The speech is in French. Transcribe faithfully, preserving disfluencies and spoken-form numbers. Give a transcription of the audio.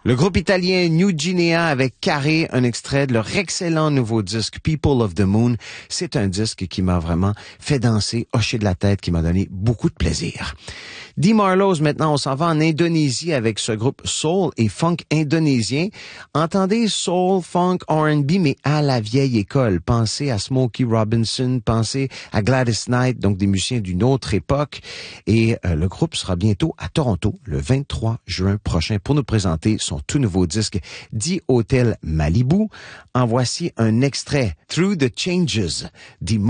Le groupe italien New Guinea avec Carré, un extrait de leur excellent nouveau disque People of the Moon. C'est un disque qui m'a vraiment fait danser, hocher de la tête, qui m'a donné beaucoup de plaisir. Dee Marlows, maintenant, on s'en va en Indonésie avec ce groupe soul et funk indonésien. Entendez soul, funk, R and B, mais à la vieille école. Pensez à Smokey Robinson, pensez à Gladys Knight, donc des musiciens d'une autre époque. Et euh, le groupe sera bientôt à Toronto, le vingt-trois juin prochain, pour nous présenter son tout nouveau disque The Hotel Malibu. En voici un extrait, Through the Changes, Dee